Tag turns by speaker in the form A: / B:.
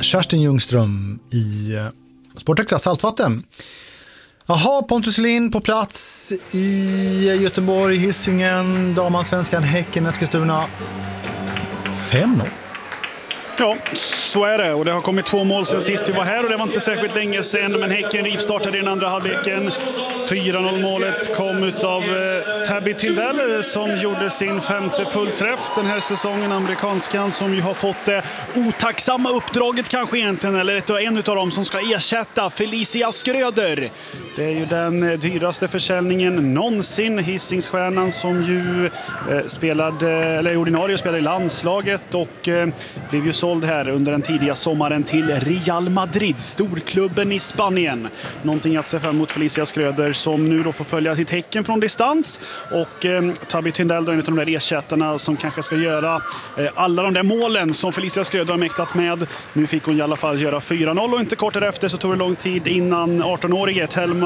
A: Kerstin Ljungström i Sportextra Saltvatten. Jaha, Pontus Lind på plats i Göteborg, Hisingen, Damansvenskan, Häcken, Eskilstuna. 5-0.
B: Ja, så är det. Och det har kommit 2 mål sen sist vi var här och det var inte särskilt länge sedan. Men Häcken rivstartade i den andra halvleken. 4-0-målet kom utav Tabby Tyndall som gjorde sin 5:e fullträff den här säsongen. Amerikanskan som ju har fått det otacksamma uppdraget kanske egentligen. Eller en utav dem som ska ersätta Felicia Skröder. Det är ju den dyraste försäljningen någonsin. Hisingsstjärnan som ju spelade ordinarie spelade i landslaget och blev ju såld här under den tidiga sommaren till Real Madrid, storklubben i Spanien. Någonting att se fram emot Felicia Skröder som nu då får följa sitt Häcken från distans. Och Tabby Tyndall, en av de där ersättarna som kanske ska göra alla de där målen som Felicia Skröder har mäktat med. Nu fick hon i alla fall göra 4-0 och inte kort därefter så tog det lång tid innan 18-årige Telma